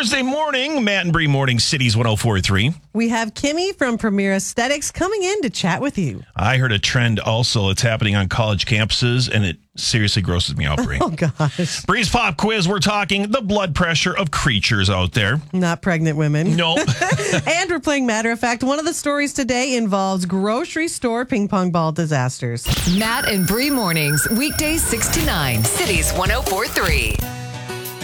Thursday morning, Matt and Bree Morning Cities 104.3. We have Kimmy from Premier Aesthetics coming in to chat with you. I heard a trend also that's happening on college campuses, and it seriously grosses me out, Bree. Oh, gosh. Bree's Pop Quiz, we're talking the blood pressure of creatures out there. Not pregnant women. No. And we're playing Matter of Fact. One of the stories today involves grocery store ping pong ball disasters. Matt and Bree Mornings, weekdays 6 to 9, Cities 104.3.